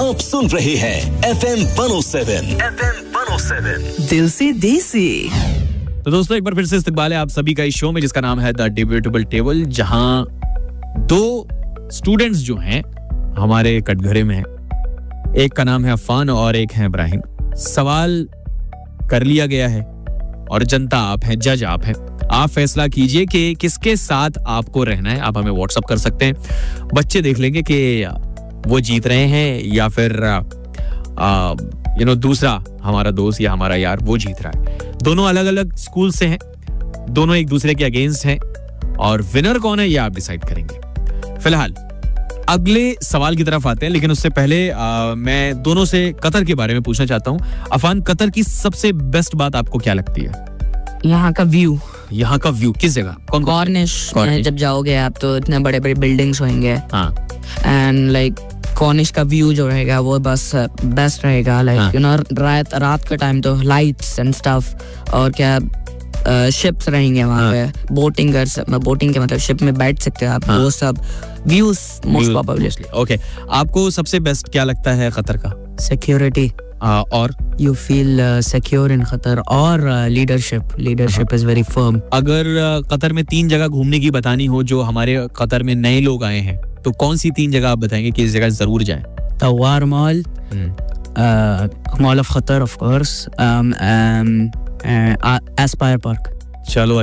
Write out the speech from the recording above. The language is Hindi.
आप सुन रहे हैं FM 107 दिल से देसी। तो दोस्तों एक बार फिर से इस्तकबाल है आप सभी का इस शो में जिसका नाम है द डिबेटेबल टेबल, जहां दो स्टूडेंट्स जो हैं हमारे कटघरे में हैं, एक का नाम है अफान और एक है इब्राहिम। सवाल कर लिया गया है और जनता आप हैं, जज आप हैं। आप फैसला कीजिए कि किसके साथ आपको रहना है। आप हमें व्हाट्सअप कर सकते हैं, बच्चे देख लेंगे कि वो जीत रहे हैं या फिर दूसरा हमारा दोस्त या हमारा यार वो जीत रहा है। दोनों अलग अलग स्कूल से हैं, दोनों एक दूसरे के अगेंस्ट हैं और विनर कौन है ये आप डिसाइड करेंगे। फिलहाल अगले सवाल की तरफ आते हैं, लेकिन उससे पहले मैं दोनों से कतर के बारे में पूछना चाहता हूँ। अफान, कतर की सबसे बेस्ट बात आपको क्या लगती है? यहाँ का व्यू। यहाँ का व्यू किस जगह? कॉर्निश जब जाओगे आप तो इतने बड़े बड़े बिल्डिंग्स होंगे एंड लाइक कॉर्निश का व्यू जो रहेगा वो बस बेस्ट रहेगा। लाइक रात का टाइम तो लाइट्स एंड स्टफ, और क्या शिप्स रहेंगे वहाँ पे, बोटिंग के मतलब शिप में बैठ सकते हैं आप। वो सब व्यूज मोस्ट प्रोबेबली। ओके, आपको सबसे बेस्ट क्या लगता है कतर का? सिक्योरिटी, और you feel secure in Qatar, और लीडरशिप इज वेरी फर्म। अगर कतर में 3 जगह घूमने की बतानी हो जो हमारे कतर में नए लोग आए हैं, तो कौन सी 3 जगह आप बताएंगे कि इस जगह जरूर जाएं? तवार mall, mall of Qatar of course, Aspire park. चलो